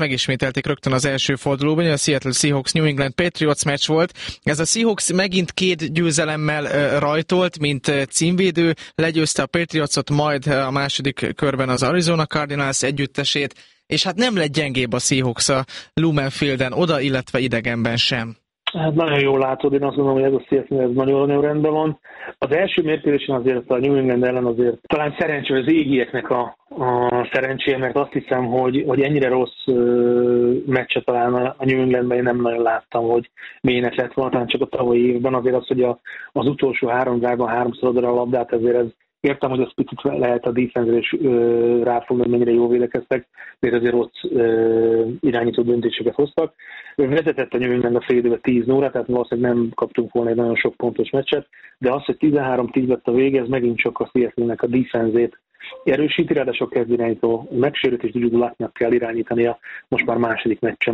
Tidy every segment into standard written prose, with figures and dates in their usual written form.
megismételték rögtön az első fordulóban, a Seattle Seahawks New England Patriots meccs volt. Ez a Seahawks megint 2 győzelemmel rajtolt, mint címvédő, legyőzte a Patriotsot, majd a második körben az Arizona Cardinals együttesét, és hát nem lett gyengébb a Seahawks a Lumen Fielden, oda, illetve idegenben sem. Hát nagyon jól látod, én azt gondolom, hogy ez a Seattle ez nagyon rendben van. Az első mérkőzésen azért a New England ellen azért talán szerencsé, az égieknek a szerencséje, mert azt hiszem, hogy ennyire rossz meccse talán a New Englandben én nem nagyon láttam, hogy milyenek lett volna, talán csak a tavalyi évben. Azért az, hogy az utolsó 3 drive-ban 3-szor adra a labdát, ezért ez értem, hogy az picit lehet a defense-re is ráfogni, hogy mennyire jól védekeztek, de azért rossz irányító döntéseket hoztak. Vezetett a New England a fél időben 10-0-ra, tehát valószínűleg nem kaptunk volna egy nagyon sok pontos meccset, de az, hogy 13-10 lett a vége, ez megint csak a Seattle-nek a defense-ét erősíti, ráadásul kezd irányító megsérült, és Juju Lucknak kell irányítania most már második meccsen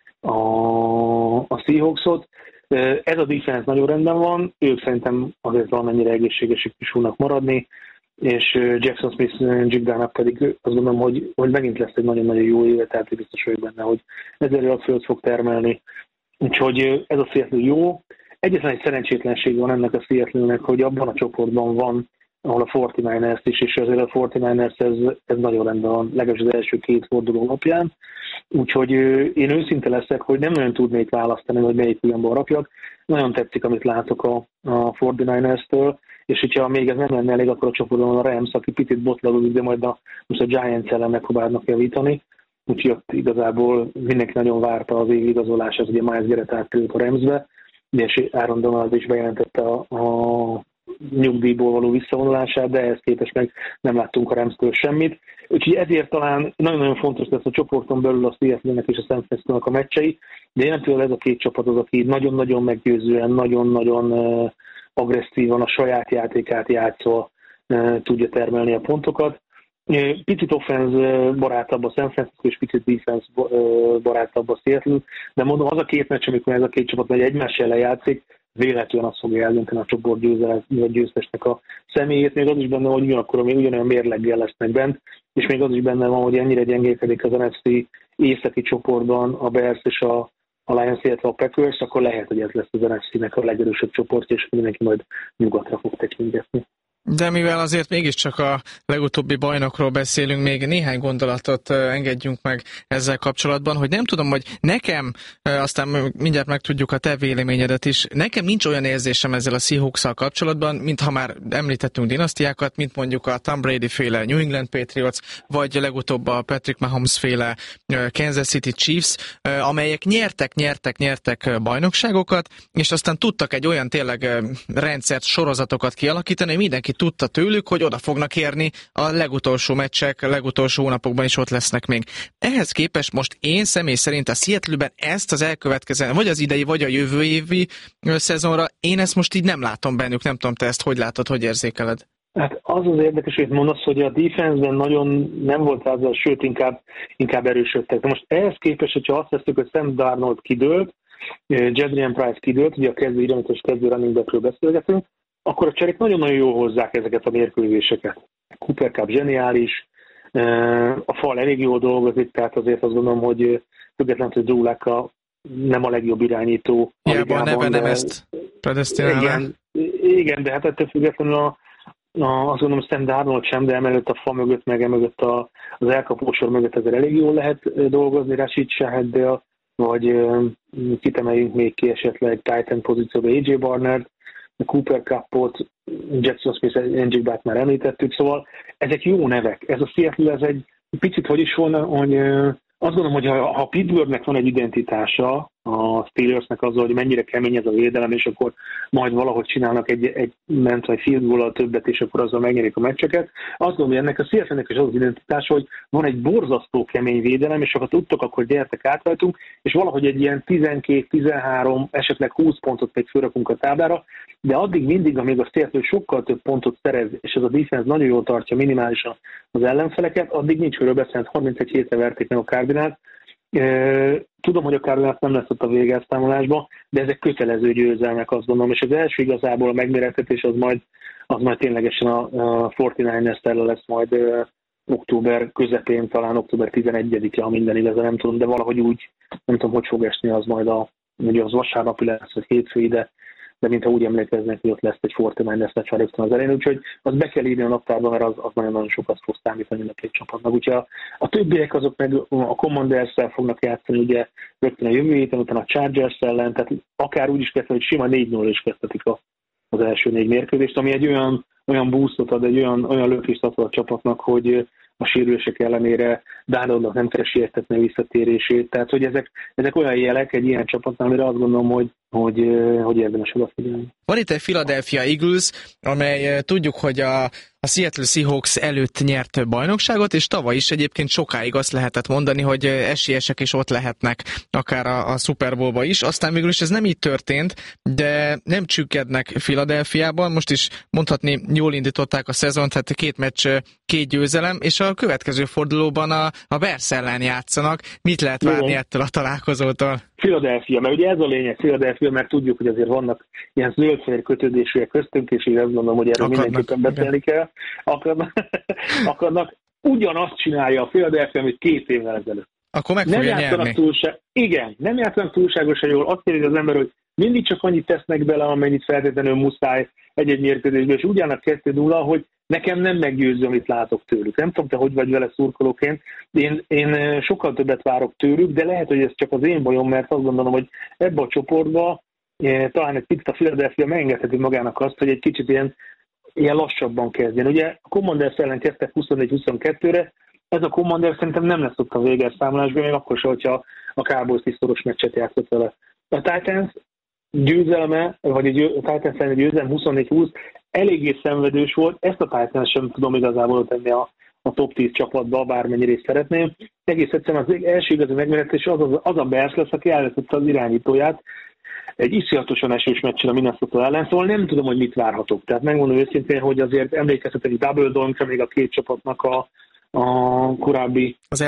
a Seahawksot. Ez a defense nagyon rendben van, ők szerintem azért valamennyire egészségesek is fognak maradni, és Jackson Smith-Njigba-nak pedig azt gondolom, hogy megint lesz egy nagyon-nagyon jó éve, tehát biztos vagyok benne, hogy 1000 yard föld fog termelni. Úgyhogy ez a Seattle jó. Egyetlen egy szerencsétlenség van ennek a Seattle-nek, hogy abban a csoportban van, ahol a 49ers is, és azért a 49ers ez nagyon rendben van, legalábbis az első 2 forduló napján. Úgyhogy én őszinte leszek, hogy nem nagyon tudnék választani, hogy melyik olyanból rakjak. Nagyon tetszik, amit látok a 49ers-től, és hogyha még ez nem lenne elég, akkor a csoportban a Rams, aki picit botlagodik, de majd most a Giants ellen megpróbálnak javítani. Úgyhogy ott igazából mindenki nagyon várta az év igazolását, ugye Miles Garrett átkerült a Ramsbe, és Aaron Donald is bejelentette a nyugdíjból való visszavonulását, de ehhez képest meg nem láttunk a Ramstől semmit. Úgyhogy ezért talán nagyon-nagyon fontos lesz a csoporton belül a Seattle-nek és a San Francisco-nak a meccsei, de én nem tudom, ez a 2 csapat az, aki nagyon-nagyon meggyőzően, nagyon-nagyon agresszívan a saját játékát játszva tudja termelni a pontokat. Picit offense barátabb a San Francisco, és picit defense barátabb a Seattle, de mondom, az a 2 meccs, amikor ez a 2 csapat megy egymás ellen játszik, véletlenül azt fogja eldönteni a csoport győztesnek a személyét, még az is benne, hogy ugyanakkor még ugyanolyan mérleggel lesznek bent, és még az is benne van, hogy ennyire gyengélkedik az NFC északi csoportban a Bears és a Lions, illetve a Packers, akkor lehet, hogy ez lesz az NFC-nek a legerősebb csoportja, és mindenki majd nyugatra fog tekintetni. De mivel azért mégiscsak a legutóbbi bajnokról beszélünk, még néhány gondolatot engedjünk meg ezzel kapcsolatban, hogy nem tudom, hogy nekem, aztán mindjárt megtudjuk a te véleményedet is, nekem nincs olyan érzésem ezzel a Seahawks-szal kapcsolatban, mintha már említettünk dinasztiákat, mint mondjuk a Tom Brady-féle New England Patriots, vagy legutóbb a Patrick Mahomes-féle Kansas City Chiefs, amelyek nyertek bajnokságokat, és aztán tudtak egy olyan tényleg rendszert, sorozatokat kialakítani, hogy mindenki tudta tőlük, hogy oda fognak érni a legutolsó meccsek, legutolsó hónapokban is ott lesznek még. Ehhez képest most én személy szerint a Seattle-ben ezt az elkövetkező, vagy az idei, vagy a jövő évi szezonra, én ezt most így nem látom bennük, nem tudom, te ezt hogy látod, hogy érzékeled? Hát az érdekes, hogy mondasz, hogy a defense-ben nagyon nem volt rá, sőt inkább erősödtek. Most ehhez képest, hogyha azt veszük, hogy Sam Darnold kidőlt, Jadrian Price kidőlt, ugye a kezdő irányító és kezdő running backről beszélgetünk, akkor a cserék nagyon-nagyon jól hozzák ezeket a mérkőzéseket. Cooper Cup zseniális, a fal elég jól dolgozik, tehát azért azt gondolom, hogy függetlenül, hogy Drew Luck nem a legjobb irányító. Hiába a neve nem ezt predesztinálná. Igen, de hát ettől függetlenül azt gondolom, hogy Sam Darnold sem, de emellett a fa mögött, meg emellett az elkapósor mögött ezzel elég jól lehet dolgozni, Rashid Shaheddel, vagy kitemeljünk még ki esetleg Titan pozícióba AJ Barnert, Cooper Cupot, Jackson Smith-Njigba-t már említettük, szóval ezek jó nevek. Ez a Seattle, ez egy picit hogy is volna, hogy azt gondolom, hogy ha Pittsburghnek van egy identitása, a Steelersnek azzal, hogy mennyire kemény ez a védelem, és akkor majd valahogy csinálnak egy field goal-al többet, és akkor azzal megnyerik a meccseket. Azt gondolom, hogy ennek a Seattle-nek is az az identitása, hogy van egy borzasztó kemény védelem, és ha tudtok, akkor gyertek át rajtunk, és valahogy egy ilyen 12-13, esetleg 20 pontot még fölrakunk a táblára, de addig mindig, amíg a Seattle sokkal több pontot szerez, és ez a defense nagyon jól tartja minimálisan az ellenfeleket, addig nincs körül beszélni, 31 hétre verték meg a Cardinals. Tudom, hogy a Cardinals nem lesz ott a végelszámolásban, de ezek kötelező győzelmek, azt gondolom, és az első igazából a megmérettetés az majd ténylegesen a 49ers ellen lesz majd október közepén, talán október 11-e, ha minden igaz, nem tudom, de valahogy úgy, nem tudom, hogy fog esni az majd ugye az vasárnapi lesz, vagy hétfői, de mintha úgy emlékeznek, hogy ott lesz egy Fortimány lesz rögtön az elején, úgyhogy az be kell írni a naptárba, mert az nagyon-nagyon sokat fog számítani a két csapatnak. Úgyhogy a többiek azok meg a Commanders-szel fognak játszani, ugye rögtön a jövő héten, utána a Chargers ellen, tehát akár úgy is kezdve, hogy sima 4-0 is kezdhetik az első 4 mérkőzést, ami egy olyan boostot ad, egy olyan lökést ad a csapatnak, hogy a sérülések ellenére Darnoldnak nem kell siettetni a visszatérését. Tehát, hogy ezek olyan jelek egy ilyen csapatnál, amire azt gondolom, hogy érdemes odafigyelni. Van itt egy Philadelphia Eagles, amely tudjuk, hogy a Seattle Seahawks előtt nyert bajnokságot, és tavaly is egyébként sokáig azt lehetett mondani, hogy esélyesek is ott lehetnek, akár a Super Bowl-ba is. Aztán végül is ez nem így történt, de nem csüggednek Philadelphiában. Most is mondhatni, jól indították a szezont, tehát 2 meccs, 2 győzelem, és a következő fordulóban a Bears ellen játszanak. Mit lehet várni ettől a találkozótól? Philadelphia, mert ugye ez a lényeg, Philadelphia, mert tudjuk, hogy azért vannak ilyen zöld-fehér kötődésűek köztünk, és én azt gondolom, hogy erről mindenképpen beszélni kell. Akarnak. Ugyanazt csinálja a Philadelphia, amit 2 évvel ezelőtt. Akkor meg fogja nyerni. Igen, nem játszanak túlságosan jól. Azt kérdezi az ember, hogy mindig csak annyit tesznek bele, amennyit feltétlenül muszáj egy-egy mérkőzésből, és ugyanak 2-0, hogy nekem nem meggyőző, amit látok tőlük. Nem tudom, te hogy vagy vele szurkolóként, én sokkal többet várok tőlük, de lehet, hogy ez csak az én bajom, mert azt gondolom, hogy ebbe a csoportba talán egy picit a Philadelphia megengedheti magának azt, hogy egy kicsit ilyen lassabban kezdjen. Ugye a Commanders ellen kezdtek 24-22-re, ez a Commanders szerintem nem lesz ott a véges számolásban, még akkor sem, hogyha a Cowboys 10 szoros meccset játszott vele. A Titans győzelme, vagy a Titans ellen győzelem 24-20 eléggé szenvedős volt, ezt a Titans sem tudom igazából tenni a top 10 csapatba, bármennyire is szeretném. Egész egyszerűen az első igazi megméretés az a Bears lesz, aki elveszette az irányítóját egy iszonyatosan esős meccsen a Minnesota ellen, szóval nem tudom, hogy mit várhatok. Tehát megmondom őszintén, hogy azért emlékeztetek egy double dome-ra még a 2 csapatnak a korábbi az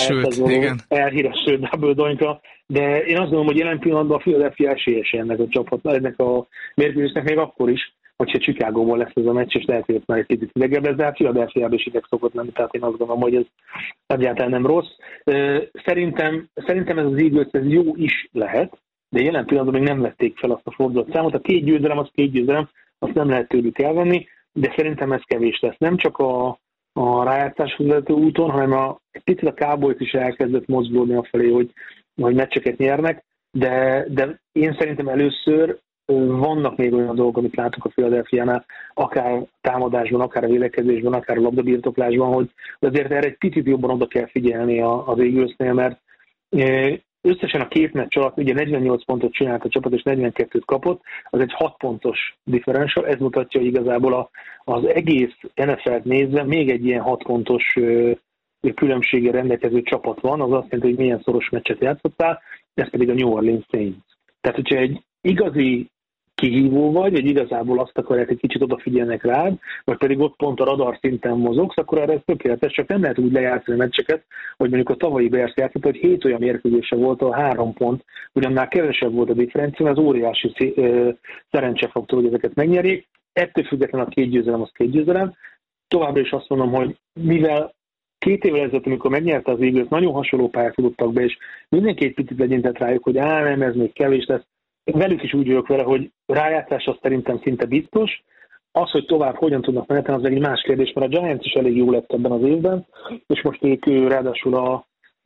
elhíresült double dome-ra, de én azt gondolom, hogy jelen pillanatban a Philadelphia esélyes ennek a csapatnak, ennek a mérkőzésnek még akkor is, hogyha Chicagóból lesz ez a meccs, és lehet, hogy ott már egy kicsit idegebb lesz, de hát Philadelphiában is ideg szokott lenni, tehát én azt gondolom, hogy ez egyáltalán nem rossz. Szerintem ez az Eagles ez jó is lehet, de jelen pillanatban még nem vették fel azt a fordulat számot. A 2 győzelem, az 2 győzelem, azt nem lehet tőlük elvenni, de szerintem ez kevés lesz. Nem csak a rájátszáshoz vezető úton, hanem egy picit a Cowboys is elkezdett mozgódni afelé, hogy meccseket nyernek, de én szerintem először vannak még olyan dolgok, amit látok a Philadelphiánál, akár támadásban, akár a védekezésben, akár a labdabirtoklásban, hogy azért erre egy picit jobban oda kell figyelni az Eaglesnél, mert összesen a 2 meccs alatt ugye 48 pontot csinált a csapat, és 42-t kapott, az egy 6 pontos differential, ez mutatja, hogy igazából az egész NFL-t nézve még egy ilyen 6 pontos különbséggel rendelkező csapat van, az azt jelenti, hogy milyen szoros meccset játszottál, ez pedig a New Orleans Saints. Tehát, hogyha egy igazi kihívó vagy igazából azt akarják, egy kicsit odafigyelnek rád, vagy pedig ott pont a radar szinten mozogsz, akkor erre ez tökéletes, csak nem lehet úgy lejátszani a meccseket, hogy mondjuk a tavalyi Bears játszott, hogy 7 olyan mérkőzése volt, a 3 pont, ugyannál kevesebb volt a differencia, az óriási szerencsefaktor, hogy ezeket megnyerjék. Ettől függetlenül a 2 győzelem az 2 győzelem. Továbbra is azt mondom, hogy mivel 2 évvel ezelőtt, amikor megnyerte az Eagles, nagyon hasonló pályát futottak be, és mindenki egy picit legyintett rájuk, hogy nem, ez még kevés lesz. Velük is úgy vagyok vele, hogy rájátszás az szerintem szinte biztos. Az, hogy tovább hogyan tudnak menetni, az egy más kérdés, mert a Giants is elég jó lett ebben az évben, és most ők ráadásul a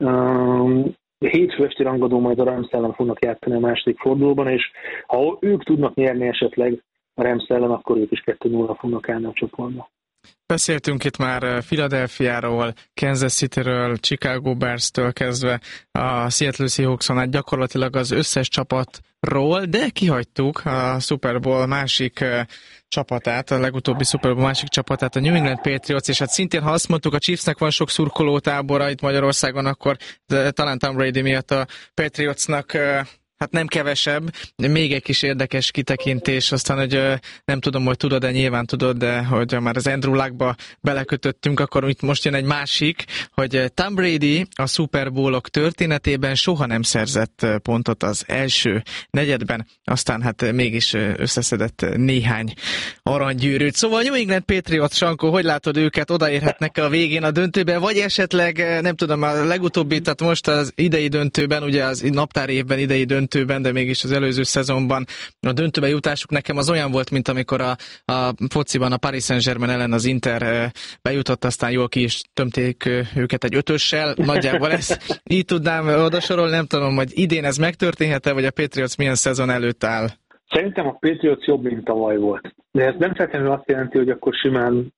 hétfő esti rangadó majd a Rams ellen fognak játszani a második fordulóban, és ha ők tudnak nyerni esetleg a Rams ellen, akkor ők is 2-0 fognak állni a csoportba. Beszéltünk itt már Philadelphiáról, Kansas Cityről, Chicago Bears-től kezdve a Seattle Seahawkson át gyakorlatilag az összes csapatról, de kihagytuk a Super Bowl másik csapatát, a legutóbbi Super Bowl másik csapatát, a New England Patriots, és hát szintén, ha azt mondtuk, a Chiefsnek van sok szurkolótábora itt Magyarországon, akkor talán Tom Brady miatt a Patriotsnak hát nem kevesebb, még egy kis érdekes kitekintés, aztán, hogy nem tudom, hogy tudod-e, nyilván tudod, de hogy már az Andrew Luckba belekötöttünk, akkor itt most jön egy másik, hogy Tom Brady a Super Bowl-ok történetében soha nem szerzett pontot az első negyedben, aztán hát mégis összeszedett néhány aranygyűrűt. Szóval New England Patriots, Sankó, hogy látod őket, odaérhetnek a végén a döntőben, vagy esetleg, nem tudom, a legutóbbi, tehát most az idei döntőben, ugye az naptári évben idei döntőben, de mégis az előző szezonban a döntőbe jutásuk nekem az olyan volt, mint amikor a fociban a Paris Saint-Germain ellen az Inter bejutott, aztán jól ki is tömték őket egy 5-össel, nagyjából ezt így tudnám odasorolni, nem tudom, hogy idén ez megtörténhet-e, vagy a Patriots milyen szezon előtt áll? Szerintem a Patriots jobb, mint tavaly volt. De ez nem feltétlenül azt jelenti, hogy akkor simán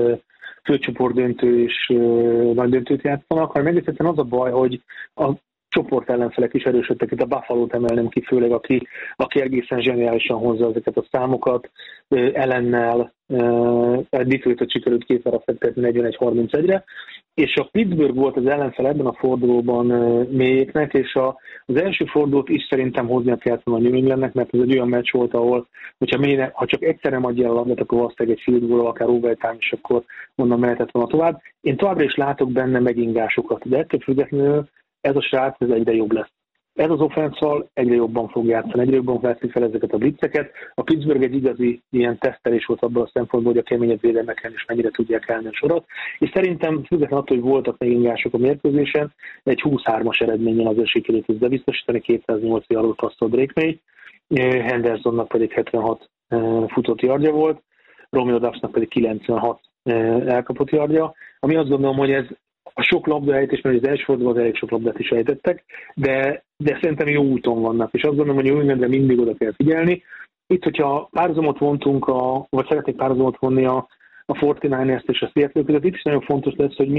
főcsoportdöntő és nagy döntőt játszanak, hanem egészen az a baj, hogy a csoport ellenfelek is erősödtek, itt a Buffalo-t emelnem ki, főleg aki egészen zseniálisan hozza ezeket a számokat, ellennel Detroitot sikerült kétvára fektetni 41-31-re, és a Pittsburgh volt az ellenfel ebben a fordulóban mélyéknek, és az első fordulót is szerintem hoznia kellett a New Englandnek, mert ez egy olyan meccs volt, ahol ha csak egyszer nem adja el a labdát, akkor valószínűleg egy field goal, akár overtime, és akkor onnan mehetett volna tovább. Én továbbra is látok benne megingásokat, de ettől függetlenül ez a srác ez egyre jobb lesz. Ez az offenszal egyre jobban fog játszani, egyre jobban veszi fel ezeket a blitzeket. A Pittsburgh egy igazi ilyen tesztelés volt abban a szempontból, hogy a keményebb védelmeken is mennyire tudják állni a sorat. És szerintem függetlenül attól, hogy voltak megingások a mérkőzésen, egy 23-as eredményen azért sikerült ezt bebiztosítani, 208 yardot passzol Drake May, Hendersonnak pedig 76 futott yardja volt, Romeo Doubsnak pedig 96 elkapott yardja, ami azt gondolom, hogy ez a sok labdaejtés, mert az első fordulóban elég sok labdát is ejtettek, de szerintem jó úton vannak, és azt gondolom, hogy New Englandre mindig oda kell figyelni. Itt, hogyha párhuzamot vontunk, vagy szeretnék párhuzamot vonni a 49ers-t és a Seattle között, itt is nagyon fontos lesz, hogy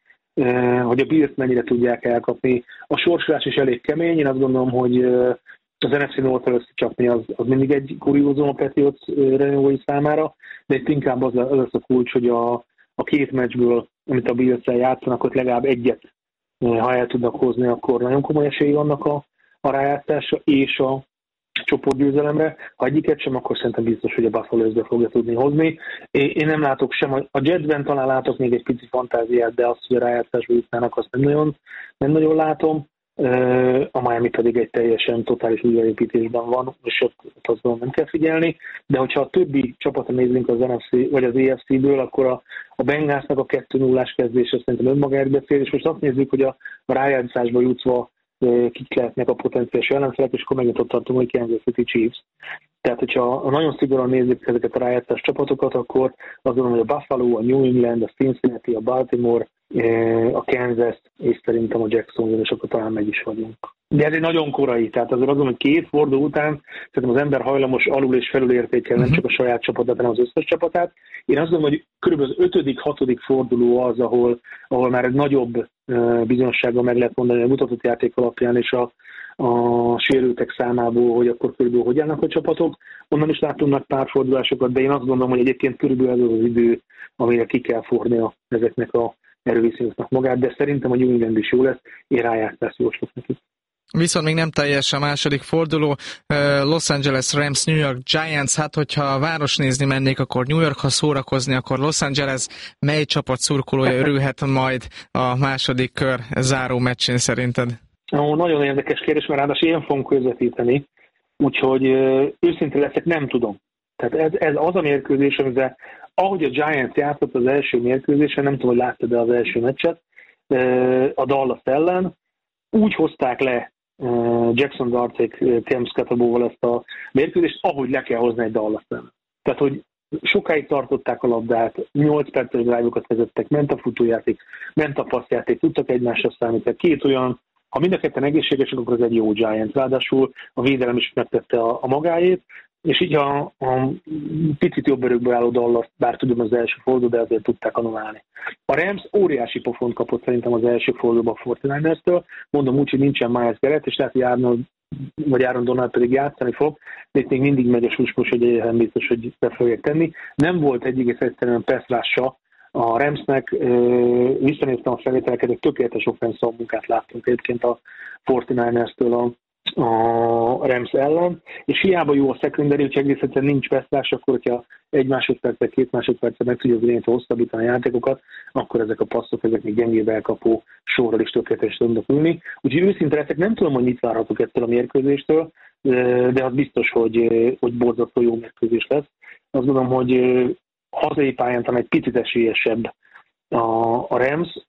hogy a Bills mennyire tudják elkapni. A sorsolás is elég kemény, én azt gondolom, hogy az NFC North-tel összecsapni az mindig egy kuriózum a Patriots rajongói számára, de itt inkább az lesz a kulcs, hogy a két meccsből, amit a Bills-szel játszanak, ott legalább egyet, ha el tudnak hozni, akkor nagyon komoly esélyi vannak a rájátszásra és a csoportgyőzelemre. Ha egyiket sem, akkor szerintem biztos, hogy a Buffalo össze fogja tudni hozni. Én nem látok sem, a Jetsben talán látok még egy pici fantáziát, de azt, hogy a rájátszásba jutnának, azt nem nagyon látom. A Miami pedig egy teljesen totális újraépítésben van, és ott azt nem kell figyelni, de hogyha a többi csapatra nézzünk az NFC vagy az AFC-ből, akkor a Bengalsnak a 2-0-ás kezdése szerintem önmagáért beszél, és most azt nézzük, hogy a rájátszásba jutva kik lehetnek a potenciális ellenfelek, és akkor megint ott tartunk, hogy Kansas City Chiefs. Tehát, hogyha nagyon szigorúan nézzük ezeket a rájátszás csapatokat, akkor azt gondolom, hogy a Buffalo, a New England, a Cincinnati, a Baltimore, a Kansas, és szerintem a Jacksonville, és akkor talán meg is vagyunk. De ez egy nagyon korai, tehát azért azon, hogy két forduló után szerintem az ember hajlamos alul és felül értékelni nem csak a saját csapatát, hanem az összes csapatát. Én azt gondolom, hogy körülbelül az 5.-6. forduló az, ahol már egy nagyobb bizonyossággal meg lehet mondani a mutatott játék alapján és a sérültek számából, hogy akkor körülbelül hogy állnak a csapatok. Onnan is látunk pár fordulásokat, de én azt gondolom, hogy egyébként körülbelül ez az idő, amire ki kell fornia ezeknek a erőviszonyoknak magát, de szerintem a New England is jó lesz, én rájátszás jóslok nekik. Viszont még nem teljes a második forduló. Los Angeles Rams, New York Giants, hát hogyha városnézni mennék, akkor New York, ha szórakozni, akkor Los Angeles, mely csapat szurkolója örülhet majd a második kör záró meccsén szerinted? Nagyon érdekes kérdés, mert ráadásul én fogom közvetíteni, úgyhogy őszintén leszek, nem tudom. Tehát ez az a mérkőzés, amivel ahogy a Giants játszott az első mérkőzésen, nem tudom, hogy láttad az első meccset, a Dallas ellen, úgy hozták le Jackson Darték Cam Scatterbóval ezt a mérkőzést, ahogy le kell hozni egy Dallas ellen. Tehát, hogy sokáig tartották a labdát, 8 perces drive-okat vezettek, ment a futójáték, ment a passzjáték, tudtak egymásra számítani. Két olyan, ha mind a ketten egészségesek, akkor az egy jó Giants. Ráadásul a védelem is megtette a magáét, és így a picit jobb örökből álló Dallas, bár tudom az első forduló, de azért tudták anulálni. A Rams óriási pofont kapott szerintem az első fordulóban a 49ers-től. Mondom úgy, hogy nincsen Myles Garrett, és lehet, hogy Aaron Donald pedig játszani fog, de itt még mindig megy a susmus, hogy egyébként biztos, hogy be fogják tenni. Nem volt egész egyszerűen passzrása a Ramsnek, visszanéztem a felvételeket, egy tökéletes offenszal munkát láttunk egyébként a 49ers-től a Rams ellen, és hiába jó a secondary, hogyha egész egyszerűen nincs vesztás, akkor hogyha 1 másodpercet, 2 másodpercet meg tudja az irányítva hosszabbítani a játékokat, akkor ezek a passzok, ezek még gyengébb elkapó sorral is tökéletes tudnak ülni. Úgyhogy őszinte leszek, nem tudom, hogy mit várhatok ettől a mérkőzéstől, de az biztos, hogy borzasztó jó mérkőzés lesz. Azt gondolom, hogy hazai pályán talán egy picit esélyesebb a Rams,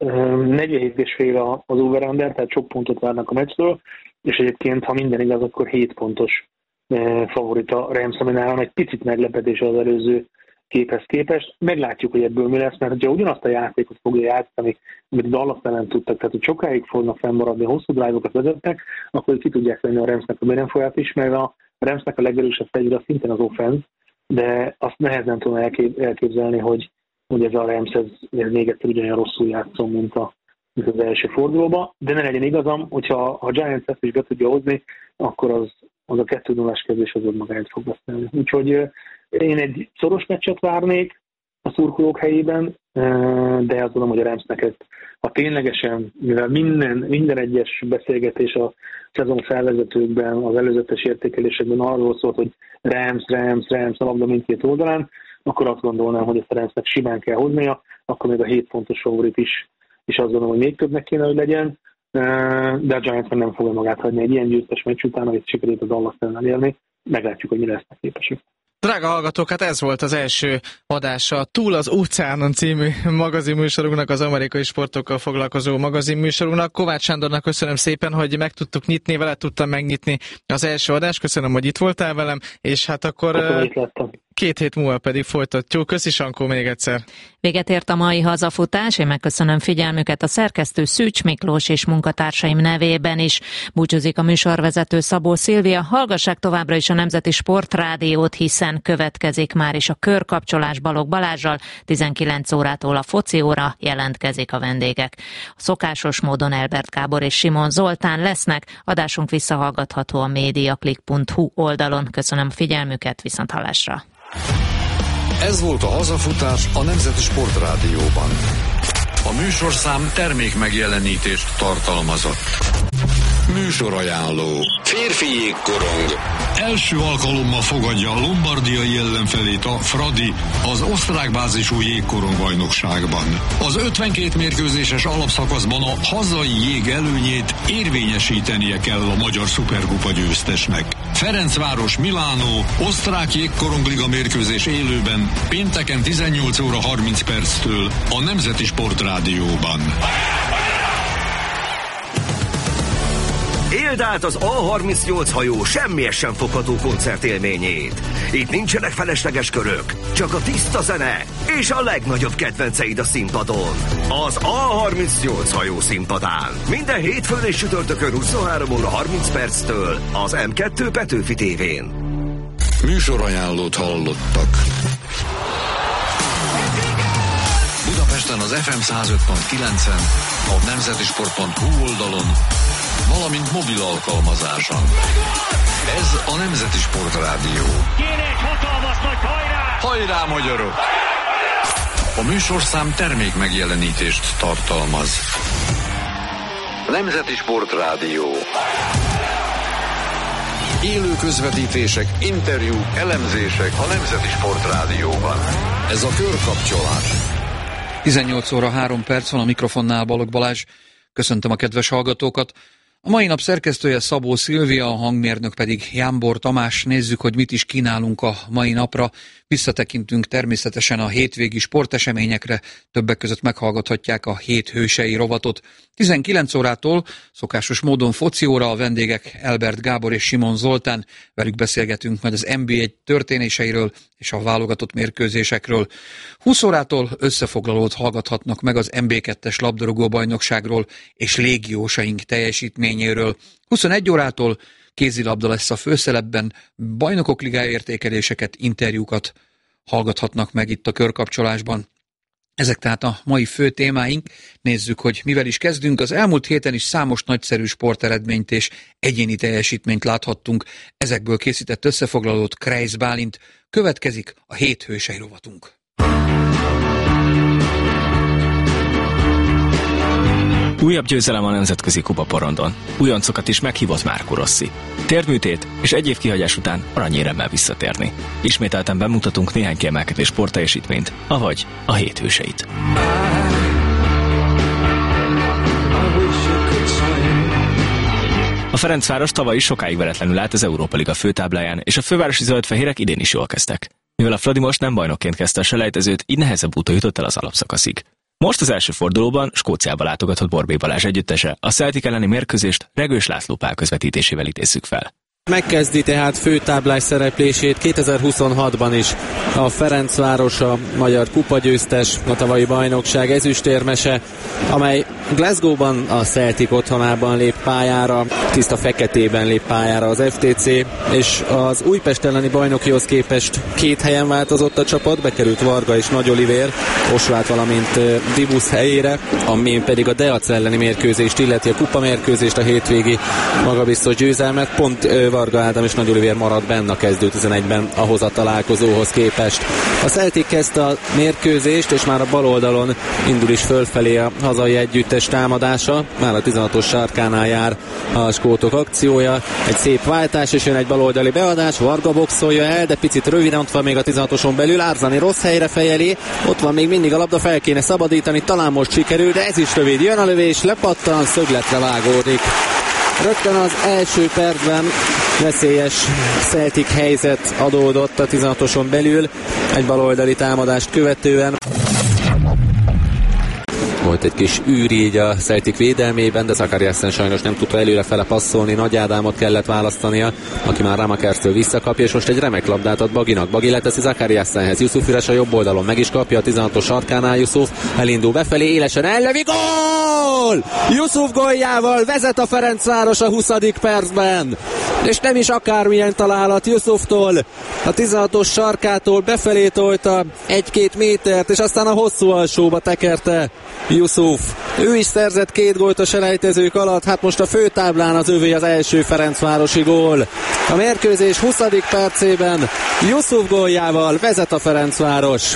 47,5 az over-under, tehát sok pontot várnak a meccstől, és egyébként, ha minden igaz, akkor 7 pontos favorit a Rams, ami nálam egy picit meglepetés az előző képhez képest. Meglátjuk, hogy ebből mi lesz, mert ha ugyanazt a játékot fogja játszani, amit Dallas ellen tudtak, tehát hogy sokáig fognak fennmaradni, hosszú drive-okat vezetnek, akkor ki tudják venni a Ramsnek a méremfolyát is, mert a Ramsnek a legerősebb fegyver az szintén az offense, de azt nehezen tudom elképzelni, hogy ez a Rams ez még egyszer ugyanolyan rosszul játszom, mint az első fordulóban, de ne legyen igazam, hogyha a Giants ezt is be tudja hozni, akkor az a 2-0-ás kezdés az magáért fog beszélni. Úgyhogy én egy szoros meccset várnék a szurkolók helyében, de azt gondolom, hogy a Ramsnek ez, ha ténylegesen, mivel minden egyes beszélgetés a szezon felvezetőkben, az előzetes értékelésekben arról szólt, hogy Rams, a labda mindkét oldalán, akkor azt gondolnám, hogy ezt a Ramsnek simán kell hoznia, akkor még a 7 pontos favorit is azt gondolom, hogy még többnek kéne, hogy legyen, de a Giants nem fogja magát hagyni egy ilyen győztes meccs után, amit sikerült az Dallas ellen elérni. Meglátjuk, hogy mi lesznek képesek. Drága hallgatók, hát ez volt az első adása Túl az óceánon című magazinműsorunknak, az amerikai sportokkal foglalkozó magazinműsorunknak. Kovács Sándornak köszönöm szépen, hogy meg tudtuk nyitni, vele tudtam megnyitni az első adást. Köszönöm, hogy itt voltál velem, és hát akkor 2 hét múlva pedig folytatjuk. Köszi, Sankó, még egyszer. Véget ért a mai hazafutás, én megköszönöm figyelmüket a szerkesztő Szűcs Miklós és munkatársaim nevében is. Búcsúzik a műsorvezető Szabó Szilvia. Hallgassák továbbra is a Nemzeti Sportrádiót, hiszen következik már is a körkapcsolás Balogh Balázssal, 19 órától a foci óra, jelentkezik a vendégek. A szokásos módon Elbert Gábor és Simon Zoltán lesznek, adásunk visszahallgatható a mediaclick.hu oldalon. Köszönöm a figyelmüket, viszonthallásra. Ez volt a hazafutás a Nemzeti Sportrádióban. A műsorszám termék megjelenítést tartalmazott. Műsorajánló. Férfi jégkorong. Első alkalommal fogadja a lombardiai ellenfelét a Fradi az osztrákbázisú jégkorong bajnokságban. Az 52 mérkőzéses alapszakaszban a hazai jég előnyét érvényesítenie kell a magyar szuperkupa győztesnek. Ferencváros Milánó osztrák jégkorongliga mérkőzés élőben pénteken 18 óra 30 perctől a Nemzeti Sportrádióban. Éld át az A38 hajó semmihez sem fogható koncertélményét. Itt nincsenek felesleges körök, csak a tiszta zene és a legnagyobb kedvenceid a színpadon. Az A38 hajó színpadán. Minden hétfőn és csütörtökön 23 óra 30 perctől az M2 Petőfi tévén. Műsorajánlót hallottak. Budapesten az FM 105.9-en, a nemzetisport.hu oldalon, valamint mobil alkalmazáson. Ez a Nemzeti Sportrádió. Kéne egy hatalmas nagy hajrá! Hajrá, magyarok! A műsorszám termék megjelenítést tartalmaz. Nemzeti Sportrádió. Élő közvetítések, interjúk, elemzések a Nemzeti Sportrádióban. Ez a körkapcsolás. 18 óra 3 perc van, a mikrofonnál Balogh Balázs. Köszöntöm a kedves hallgatókat. A mai nap szerkesztője Szabó Szilvia, a hangmérnök pedig Jánbor Tamás. Nézzük, hogy mit is kínálunk a mai napra. Visszatekintünk természetesen a hétvégi sporteseményekre, többek között meghallgathatják a Hét hősei rovatot. 19 órától szokásos módon foci óra, a vendégek Elbert Gábor és Simon Zoltán. Velük beszélgetünk majd az NB1 történéseiről és a válogatott mérkőzésekről. 20 órától összefoglalót hallgathatnak meg az NB2-es labdarúgó bajnokságról és légiósaink teljesítményéről. 21 órától kézilabda lesz a főszerepben, bajnokok ligája értékeléseket, interjúkat hallgathatnak meg itt a körkapcsolásban. Ezek tehát a mai fő témáink. Nézzük, hogy mivel is kezdünk. Az elmúlt héten is számos nagyszerű sporteredményt és egyéni teljesítményt láthattunk. Ezekből készített összefoglalót Kreisz Bálint. Következik a Hét hősei rovatunk. Újabb győzelem a nemzetközi kupaporondon. Újoncokat is meghívott Marco Rossi. Térdműtét és egy év kihagyás után aranyéremmel visszatérni. Ismételten bemutatunk néhány kiemelkedő sportteljesítményt, avagy a hét hőseit. A Ferencváros tavaly is sokáig veretlenül állt az Európa Liga főtábláján, és a fővárosi zöldfehérek idén is jól kezdtek. Mivel a Fradi most nem bajnokként kezdte a selejtezőt, így nehezebb úton jutott el az alapszakaszig. Most az első fordulóban Skóciába látogatott Borbély Balázs együttese, a Celtic elleni mérkőzést Regős László Pál közvetítésével idézzük fel. Megkezdi tehát főtáblás szereplését 2026-ban is a Ferencváros, a magyar kupagyőztes, a tavalyi bajnokság ezüstérmese, amely Glasgow-ban a Celtic otthonában lép pályára, tiszta feketében lép pályára az FTC, és az Újpest elleni bajnokihoz képest 2 helyen változott a csapat, bekerült Varga és Nagy Olivér Osvát, valamint Dibusz helyére, amin pedig a Deac elleni mérkőzést illeti, a kupamérkőzést, a hétvégi magabiztos győzelmet, pont Varga Ádám és Nagy Olivér maradt benne a kezdő 11-ben ahhoz a találkozóhoz képest. A Celtic kezdte a mérkőzést, és már a bal oldalon indul is fölfelé a hazai együttes támadása. Már a 16-os sarkánál jár a skótok akciója. Egy szép váltás, és jön egy baloldali beadás. Varga boxolja el, de picit röviden ott van még a 16-oson belül. Árzani rossz helyre fejeli. Ott van még mindig a labda, fel kéne szabadítani. Talán most sikerül, de ez is rövid. Jön a lövés, lepattan, szögletre vágódik. Rögtön az első percben veszélyes Celtic helyzet adódott a 16-oson belül, egy baloldali támadást követően. Volt egy kis űr így a Celtic védelmében, de Zakariasen sajnos nem tudta előrefele passzolni, Nagy Ádámot kellett választania, aki már Ramakerstől visszakapja, és most egy remek labdát ad Baginak. Bagi leteszi Zakariasenhez, Jusuf üres a jobb oldalon, meg is kapja a 16-os sarkánál, Jusuf elindul befelé, élesen ellövi, gól! Jusuf góljával vezet a Ferencváros a 20. percben, és nem is akármilyen találat Jusuftól, a 16-os sarkától befelé tolta 1-2 métert, és aztán a hosszú alsóba tekerte Jusuf. Ő is szerzett 2 gólt a selejtezők alatt, hát most a főtáblán az övé az első ferencvárosi gól. A mérkőzés 20. percében Jusuf góljával vezet a Ferencváros.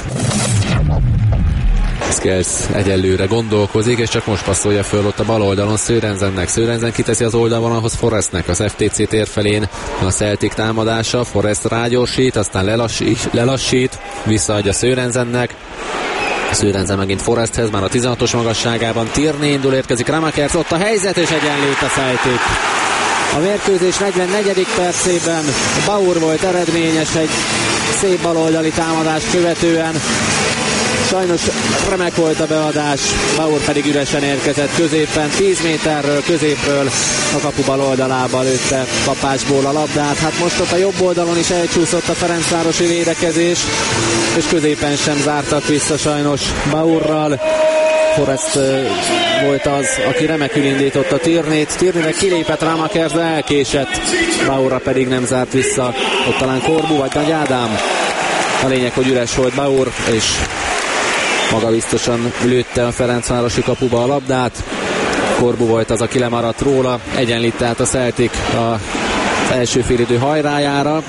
Skelsz egyelőre gondolkozik, és csak most passzolja föl ott a bal oldalon Sörensennek. Sörensen kiteszi az oldalvonalhoz Forrestnek, az FTC tér felén a Celtic támadása. Forrest rágyorsít, aztán lelassít, visszaadja Sörensennek. Sörensen megint Forresthez, már a 16-os magasságában. Tierney indul, érkezik Ramakersz, ott a helyzet, és egyenlít a Celtic. A mérkőzés 44. percében Bauer volt eredményes egy szép baloldali támadást követően. Sajnos remek volt a beadás, Bauer pedig üresen érkezett középen, 10 méterről, középről a kapu bal oldalába lőtte kapásból a labdát. Hát most ott a jobb oldalon is elcsúszott a ferencvárosi védekezés, és középen sem zártak vissza sajnos Bauerral. Forrest volt az, aki remekül indította Tierneyt. Tierneyre kilépett Ramakersz, de elkésett. Bauerra pedig nem zárt vissza. Ott talán Korbu vagy Nagy Ádám. A lényeg, hogy üres volt Bauer, és magabiztosan lőtte a ferencvárosi kapuba a labdát. Korbu volt az, aki lemaradt róla. Egyenlít tehát a Celtic az első félidő hajrájára.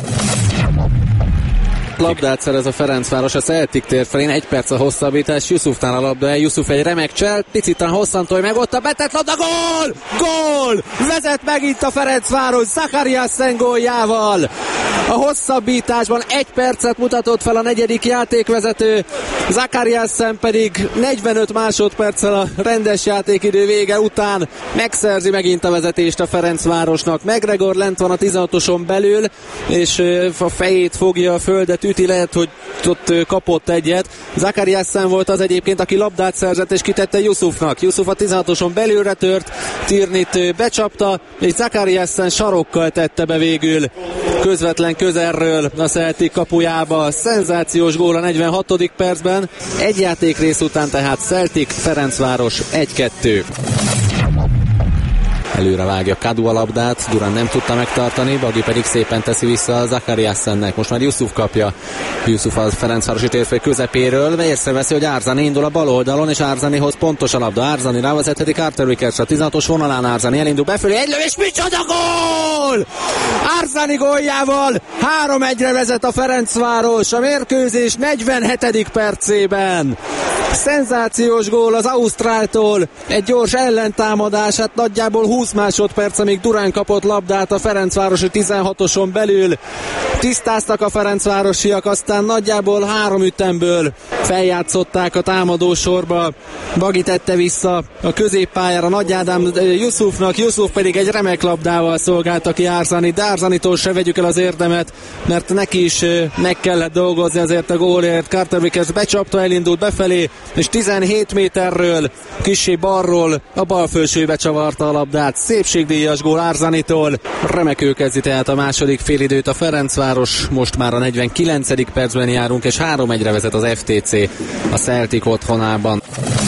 Labdát szerez a Ferencváros a Celtic tér felén, 1 perc a hosszabbítás, Jusufnál a labda el, Jusuf egy remek csel, picit hosszantól meg ott a betett labda, gól! Gól! Vezet megint a Ferencváros Zakariasen góljával. A hosszabbításban 1 percet mutatott fel a 4. játékvezető, Zakariasen pedig 45 másodperccel a rendes játékidő vége után megszerzi megint a vezetést a Ferencvárosnak. McGregor lent van a 16-oson belül, és a fejét fogja a földet üti, lehet, hogy ott kapott egyet. Zakariasen volt az egyébként, aki labdát szerzett és kitette Jusufnak. Jusuf a 16-oson belülre tört, Tierneyt becsapta, és Zakariasen sarokkal tette be végül közvetlen közelről a Celtic kapujába. Szenzációs gól a 46. percben. Egy játékrész után tehát Celtic Ferencváros 1-2. Előre vágja Kadu a labdát, Durán nem tudta megtartani, Bagi pedig szépen teszi vissza Zakariasennek. Most már Jusuf kapja. Jusuf a Ferencvárosi térfél közepéről, észreveszi, hogy Árzani indul a bal oldalon, és Árzanihoz pontos a labda. Árzani rávezetheti Carter Wickersre, a 16-os vonalán Árzani elindul befelé, egy lövés, micsoda gól! Árzani góljával 3-1-re vezet a Ferencváros a mérkőzés 47. percében. Szenzációs gól az ausztráltól, egy gyors ellentámadás, hát nagyjából 20 másodperc, amíg Durán kapott labdát a ferencvárosi 16-oson belül. Tisztáztak a ferencvárosiak, aztán nagyjából 3 ütemből feljátszották a támadó sorba. Bagi tette vissza a középpályára Nagy Ádám Yusufnak, Yusuf pedig egy remek labdával szolgálta ki Arzani, de Arzanitól se vegyük el az érdemet, mert neki is meg kellett dolgozni azért a gólért. Carter Vickers becsapta, elindult befelé, és 17 méterről, kissé balról a bal felsőbe csavarta a labdát. Szépségdíjas gól Arzanitól. Remekül kezdi tehát a második félidőt a Ferencváros. Most már a 49. percben járunk, és 3-1-re vezet az FTC a Celtic otthonában.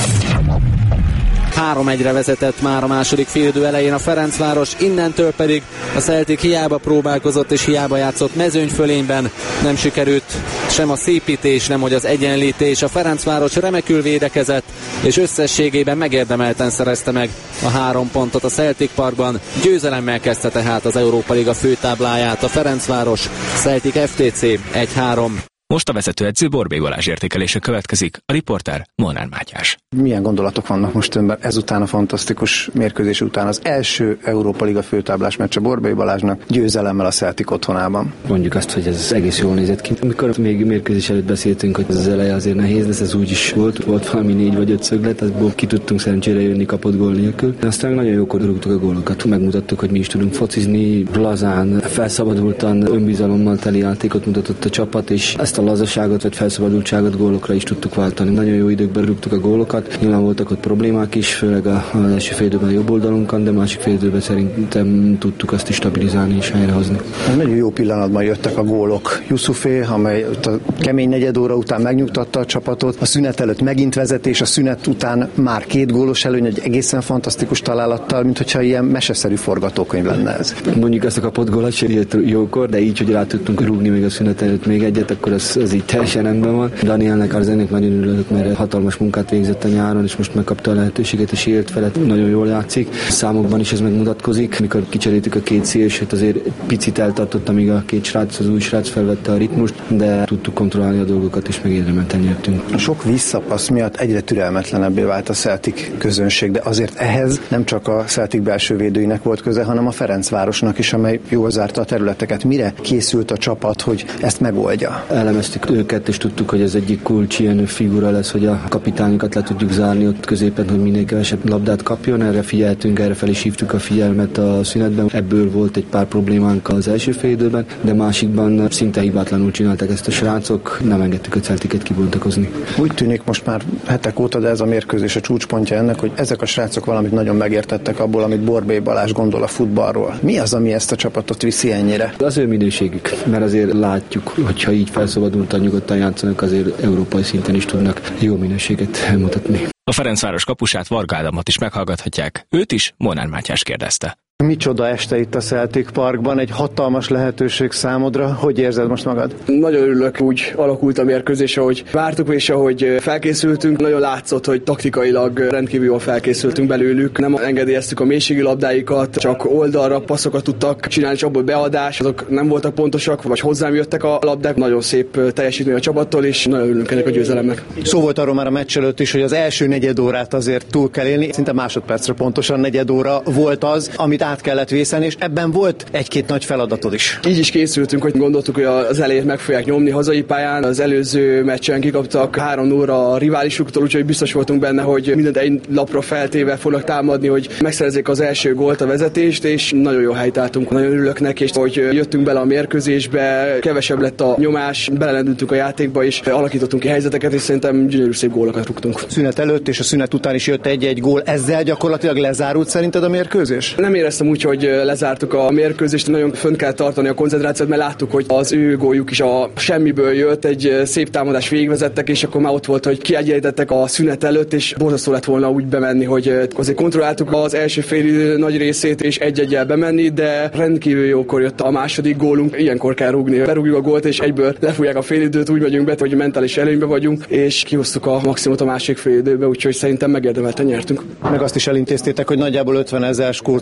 3-1-re vezetett már a második félidő elején a Ferencváros, innentől pedig a Celtic hiába próbálkozott és hiába játszott mezőnyfölényben, nem sikerült sem a szépítés, nem hogy az egyenlítés. A Ferencváros remekül védekezett, és összességében megérdemelten szerezte meg a 3 pontot a Celtic Parkban. Győzelemmel kezdte tehát az Európa Liga főtábláját a Ferencváros. Celtic FTC 1-3. Most a vezetőedző Borbély Balázs értékelése következik, a riporter Molnár Mátyás. Milyen gondolatok vannak most önben ezután a fantasztikus mérkőzés után? Az első Európa Liga főtáblás meccse Borbély Balázsnak győzelemmel a Celtic otthonában. Mondjuk azt, hogy ez egész jól nézett ki. Amikor még mérkőzés előtt beszéltünk, hogy ez az eleje azért nehéz lesz, ez úgy is volt valami 4 vagy 5 szöglet, azból ki tudtunk szerencsére jönni kapott gól nélkül. Aztán nagyon jókor rúgtuk a gólokat, megmutattuk, hogy mi is tudunk focizni, lazán, felszabadultan, önbizalommal teli játékot mutatott a csapat, és ezt a lazaságot vagy felszabadultságot gólokra is tudtuk váltani. Nagyon jó időkben rúgtuk a gólokat. Nyilván voltak ott problémák is, főleg az első fél időben a jobb oldalunkon, de másik fél időben szerintem tudtuk azt is stabilizálni és helyrehozni. Nagyon jó pillanatban jöttek a gólok. Yusufé, amely a kemény negyed óra után megnyugtatta a csapatot, a szünet előtt megint vezetés, a szünet után már 2 gólos előny, egy egészen fantasztikus találattal, mint hogyha ilyen meseszerű forgatókönyv lenne ez. Mondjuk ezt a kapott gólat sem jött jókor, de így, hogy rá tudtunk rúgni még a szünet előtt még egyet, akkor ez így teljesen rendben van. Danielnek, Arzenének nagyon örülök, mert hatalmas munkát végzett a nyáron, és most megkapta a lehetőséget, és élt felett. Nagyon jól játszik. Számokban is ez megmutatkozik. Mikor kicseréltük a 2 szélsőt, azért picit eltartott, amíg a 2 srác, az új srác felvette a ritmust, de tudtuk kontrollálni a dolgokat, és megérdemelten nyertünk. A sok visszapassz miatt egyre türelmetlenebbé vált a Celtic közönség, de azért ehhez nem csak a Celtic belső védőinek volt köze, hanem a Ferencvárosnak is, amely jól zárta a területeket. Mire készült a csapat, hogy ezt megoldja? Elemeztük őket, és tudtuk, hogy ez egyik kulcs ilyen figura lesz, hogy a kapitányokat le tudjuk zárni ott középen, hogy minél kevesebb labdát kapjon. Erre figyeltünk, erre fel is hívtuk a figyelmet a szünetben. Ebből volt egy pár problémánk az első fél időben, de másikban szinte hibátlanul csinálták ezt a srácok, nem engedtük a Celticet kibontakozni. Úgy tűnik most már hetek óta, de ez a mérkőzés a csúcspontja ennek, hogy ezek a srácok valamit nagyon megértettek abból, amit Borbély Balázs gondol a futballról. Mi az, ami ezt a csapatot viszi ennyire? Az ő minőségük, mert azért látjuk, hogyha így felszabadultan nyugodtan játszanak, azért európai szinten is tudnak jó minőséget mutatni. A Ferencváros kapusát, Varga Ádámot is meghallgathatják. Őt is Molnár Mátyás kérdezte. Micsoda este itt a Celtic Parkban, egy hatalmas lehetőség számodra. Hogy érzed most magad? Nagyon örülök, úgy alakult a mérkőzés, ahogy vártuk, és ahogy felkészültünk. Nagyon látszott, hogy taktikailag rendkívül jól felkészültünk belőlük. Nem engedélyeztük a mélységi labdáikat, csak oldalra passzokat tudtak csinálni, és abból beadás. Azok nem voltak pontosak, vagy hozzám jöttek a labdák. Nagyon szép teljesítmény a csapattól, és nagyon örülünk ennek a győzelemnek. Szó volt arról már a meccs előtt is, hogy az első negyed órát azért túl kell élni. Szinte másodpercre pontosan negyed óra volt az, amit át kellett vészelni, és ebben volt 1-2 nagy feladatod is. Így is készültünk, hogy gondoltuk, hogy az elejét meg fogják nyomni hazai pályán. Az előző meccsen kikaptak 3-0 a riválisuktól, úgyhogy biztos voltunk benne, hogy mindent egy lapra feltéve fognak támadni, hogy megszerezzék az első gólt, a vezetést, és nagyon jó helyt álltunk. Nagyon örülök neki, és hogy jöttünk bele a mérkőzésbe, kevesebb lett a nyomás, belelendültünk a játékba, és alakítottunk ki helyzeteket, és szerintem gyönyörű szép gólokat rúgtunk. Szünet előtt és a szünet után is jött egy gól. Ezzel gyakorlatilag lezárult szerinted a mérkőzés? Nem éreztem úgy, hogy lezártuk a mérkőzést, nagyon fönn kell tartani a koncentrációt, mert láttuk, hogy az ő góljuk is a semmiből jött, egy szép támadás végigvezettek, és akkor már ott volt, hogy kiegyenlítettek a szünet előtt, és borzasztó lett volna úgy bemenni, hogy azért kontrolláltuk az első fél nagy részét, és egy-egyel bemenni, de rendkívül jókor jött a második gólunk, ilyenkor kell rúgni. Berúgjuk a gólt, és egyből lefújják a félidőt, úgy megyünk be, hogy mentális előnybe vagyunk, és kihoztuk a maximumot a másik félidőbe, úgyhogy szerintem megérdemelten nyertünk. Meg azt is elintéztétek, hogy nagyjából 50 000 skót szurkoló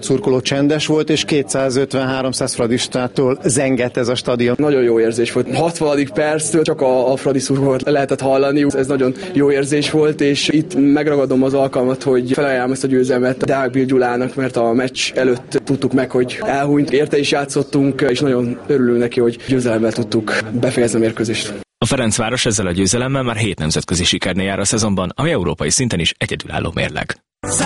csendes volt, és 250-300 fradistától zengett ez a stadion. Nagyon jó érzés volt. 60. perctől csak a fradi szurkolót lehetett hallani. Ez nagyon jó érzés volt, és itt megragadom az alkalmat, hogy felajánlom ezt a győzelmet Deák Bill Gyulának, mert a meccs előtt tudtuk meg, hogy elhunyt. Érte is játszottunk, és nagyon örülünk neki, hogy győzelemmel tudtuk befejezni a mérkőzést. A Ferencváros ezzel a győzelemmel már 7 nemzetközi sikernél jár a szezonban, ami európai szinten is egyedülálló mérleg.